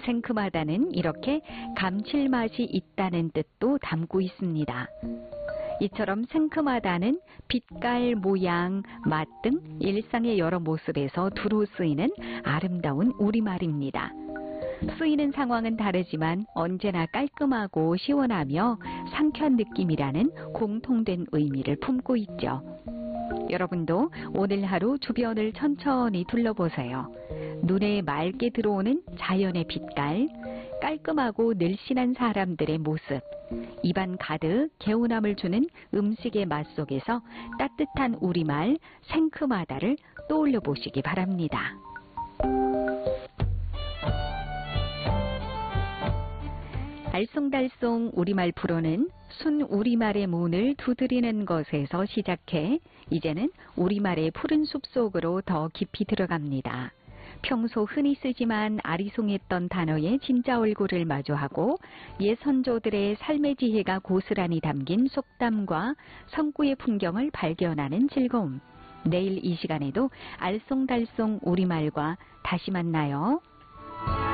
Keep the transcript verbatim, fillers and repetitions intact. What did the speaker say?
생큼하다는 이렇게 감칠맛이 있다는 뜻도 담고 있습니다. 이처럼 생큼하다는 빛깔, 모양, 맛 등 일상의 여러 모습에서 두루 쓰이는 아름다운 우리말입니다. 쓰이는 상황은 다르지만 언제나 깔끔하고 시원하며 상쾌한 느낌이라는 공통된 의미를 품고 있죠. 여러분도 오늘 하루 주변을 천천히 둘러보세요. 눈에 맑게 들어오는 자연의 빛깔, 깔끔하고 늘씬한 사람들의 모습, 입안 가득 개운함을 주는 음식의 맛 속에서 따뜻한 우리말 생큼하다를 떠올려 보시기 바랍니다. 알쏭달쏭 우리말 프로는 순 우리말의 문을 두드리는 것에서 시작해 이제는 우리말의 푸른 숲속으로 더 깊이 들어갑니다. 평소 흔히 쓰지만 아리송했던 단어의 진짜 얼굴을 마주하고 옛 선조들의 삶의 지혜가 고스란히 담긴 속담과 성구의 풍경을 발견하는 즐거움. 내일 이 시간에도 알쏭달쏭 우리말과 다시 만나요.